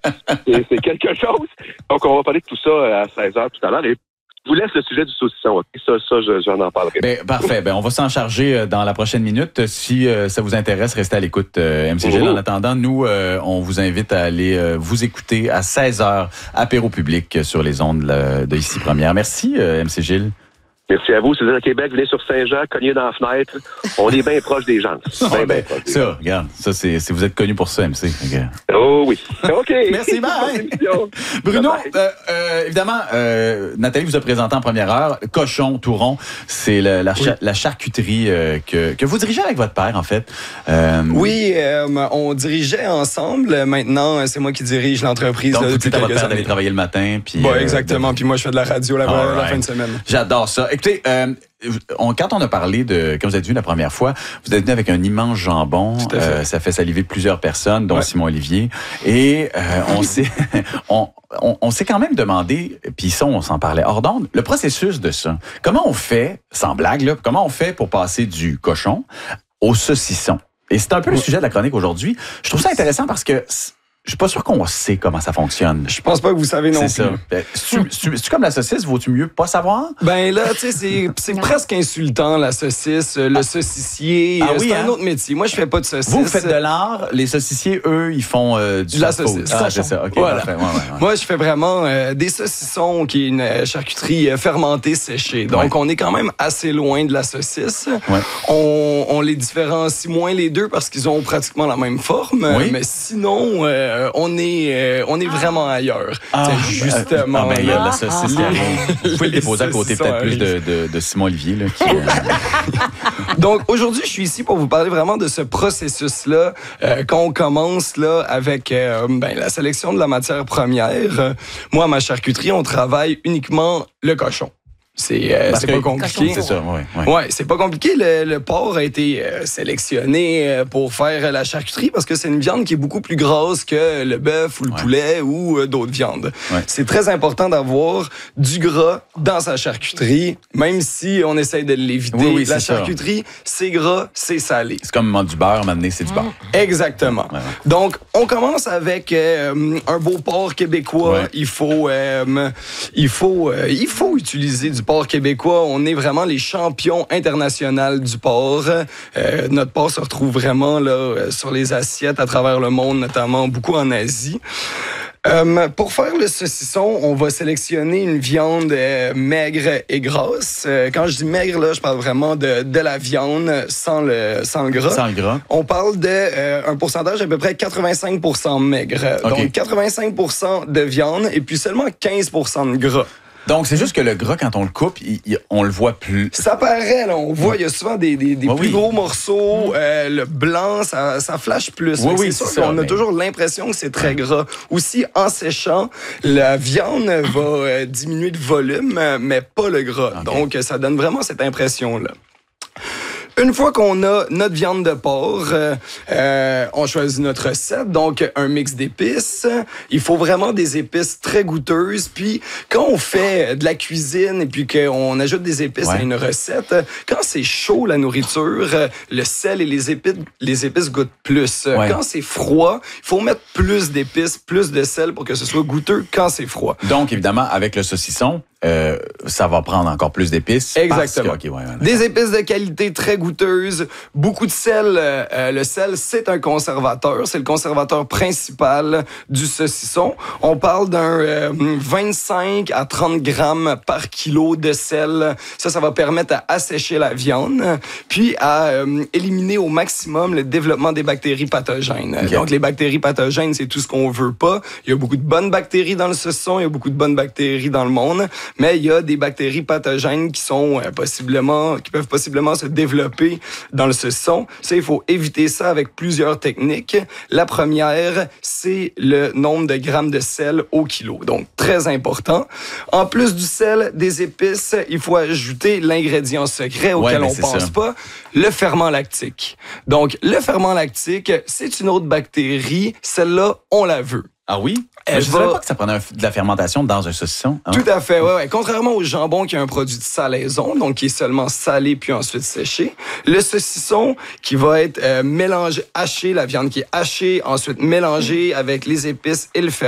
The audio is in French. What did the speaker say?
c'est quelque chose. Donc, on va parler de tout ça à 16h tout à l'heure. Et je vous laisse le sujet du saucisson. Okay? Ça, j'en en parlerai. Parfait. On va s'en charger dans la prochaine minute. Si ça vous intéresse, restez à l'écoute, MC Gilles. En attendant, nous, on vous invite à aller vous écouter à 16h, apéro public sur les ondes de Ici Première. Merci, MC Gilles. Merci à vous. Si vous êtes à Québec, venez sur Saint-Jean, cognez dans la fenêtre. On est bien proche des gens. Ça, regarde, ça, c'est vous êtes connu pour ça, MC. Okay. Oh oui. OK. Merci, bye. Bruno, évidemment, Nathalie vous a présenté en première heure Cochon Touron. C'est la charcuterie que vous dirigez avec votre père, en fait. Oui, on dirigeait ensemble. Maintenant, c'est moi qui dirige l'entreprise. Donc, vous dites à votre père d'aller travailler le matin. Puis, exactement. Puis moi, je fais de la radio la fin de semaine. J'adore ça. Écoutez, quand on a parlé quand vous êtes venu la première fois, vous êtes venu avec un immense jambon. Ça fait saliver plusieurs personnes, dont Simon Olivier. Et on s'est quand même demandé, puis ça, on s'en parlait hors d'onde, le processus de ça. Comment on fait, sans blague, là, comment on fait pour passer du cochon au saucisson? Et c'est un peu le sujet de la chronique aujourd'hui. Je trouve ça intéressant parce que je suis pas sûr qu'on sait comment ça fonctionne. Je pense pas que vous savez non plus. C'est comme la saucisse, vaut-tu mieux pas savoir? Ben là, tu sais, c'est presque insultant, la saucisse, le saucissier. C'est un autre métier. Moi, je fais pas de saucisse. Vous faites de l'art. Les saucissiers, eux, ils font de la saucisse. C'est ça. OK, voilà. Parfait. Ouais. Moi, je fais vraiment des saucissons, qui est une charcuterie fermentée séchée. Donc, on est quand même assez loin de la saucisse. Ouais. On les différencie moins les deux parce qu'ils ont pratiquement la même forme. Oui. Mais sinon, on est vraiment ailleurs. Justement. Il y a de la saucisse qui arrive. Vous pouvez le déposer à côté peut-être plus de Simon Olivier. Là, Donc, aujourd'hui, je suis ici pour vous parler vraiment de ce processus-là. Quand on commence là avec la sélection de la matière première, moi, à ma charcuterie, on travaille uniquement le cochon. C'est pas compliqué. C'est ça, Ouais, c'est pas compliqué. Le porc a été sélectionné pour faire la charcuterie parce que c'est une viande qui est beaucoup plus grasse que le bœuf ou le poulet ou d'autres viandes. Ouais. C'est très important d'avoir du gras dans sa charcuterie, même si on essaye de l'éviter. Oui, la charcuterie, c'est gras, c'est salé. C'est comme du beurre, maintenant, c'est du beurre. Exactement. Ouais. Donc, on commence avec un beau porc québécois. Ouais. Il faut utiliser du porc québécois. On est vraiment les champions internationaux du porc. Notre porc se retrouve vraiment là sur les assiettes à travers le monde, notamment beaucoup en Asie. Pour faire le saucisson, on va sélectionner une viande maigre et grasse. Quand je dis maigre, là, je parle vraiment de la viande sans le gras. Sans le gras. On parle un pourcentage à peu près 85% maigre. Okay. Donc 85% de viande et puis seulement 15% de gras. Donc, c'est juste que le gras, quand on le coupe, on le voit plus. Ça paraît, là. On voit, il y a souvent des plus gros morceaux. Le blanc, ça flash plus. Oui, c'est sûr qu'on a toujours l'impression que c'est très gras. Aussi, en séchant, la viande va diminuer de volume, mais pas le gras. Okay. Donc, ça donne vraiment cette impression-là. Une fois qu'on a notre viande de porc, on choisit notre recette, donc un mix d'épices. Il faut vraiment des épices très goûteuses. Puis quand on fait de la cuisine et puis qu'on ajoute des épices à une recette, quand c'est chaud la nourriture, le sel et les épices goûtent plus. Ouais. Quand c'est froid, il faut mettre plus d'épices, plus de sel pour que ce soit goûteux quand c'est froid. Donc évidemment, avec le saucisson, ça va prendre encore plus d'épices. Exactement. Des épices de qualité très goûteuses, beaucoup de sel. Le sel, c'est un conservateur. C'est le conservateur principal du saucisson. On parle d'un 25 à 30 grammes par kilo de sel. Ça va permettre à assécher la viande, puis à éliminer au maximum le développement des bactéries pathogènes. Okay. Donc, les bactéries pathogènes, c'est tout ce qu'on veut pas. Il y a beaucoup de bonnes bactéries dans le saucisson, il y a beaucoup de bonnes bactéries dans le monde. Mais il y a des bactéries pathogènes qui peuvent possiblement se développer dans le saucisson. Ça, il faut éviter ça avec plusieurs techniques. La première, c'est le nombre de grammes de sel au kilo. Donc, très important. En plus du sel, des épices, il faut ajouter l'ingrédient secret auquel on pense pas, le ferment lactique. Donc, le ferment lactique, c'est une autre bactérie. Celle-là, on la veut. Ah oui? Je ne savais pas que ça prenait de la fermentation dans un saucisson. Hein? Tout à fait, ouais. Contrairement au jambon qui est un produit de salaison, donc qui est seulement salé puis ensuite séché, le saucisson qui va être mélangé, haché, la viande qui est hachée, ensuite mélangée avec les épices et le fer.